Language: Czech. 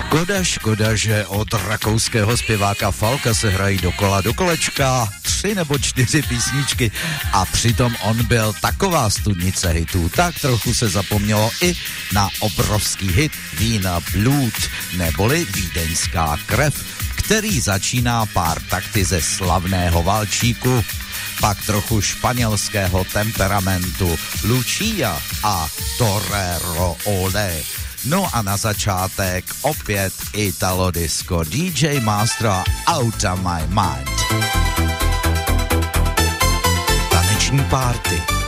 Škoda, že od rakouského zpěváka Falka se hrají dokola do kolečka 3 nebo 4 písničky a přitom on byl taková studnice hitů, tak trochu se zapomnělo i na obrovský hit Vína Blut, neboli Vídeňská krev, který začíná pár takty ze slavného valčíku, pak trochu španělského temperamentu Lucia a Torero Ole. No a na začátek opět Italo Disco, DJ Maestro, Out of My Mind. Taneční party.